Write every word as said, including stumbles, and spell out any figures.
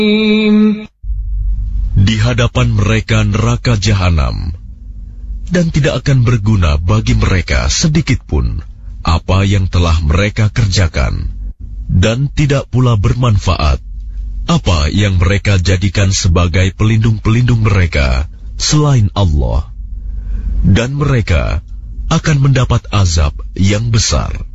Di hadapan mereka neraka jahanam, dan tidak akan berguna bagi mereka sedikitpun apa yang telah mereka kerjakan, dan tidak pula bermanfaat apa yang mereka jadikan sebagai pelindung-pelindung mereka selain Allah, dan mereka akan mendapat azab yang besar.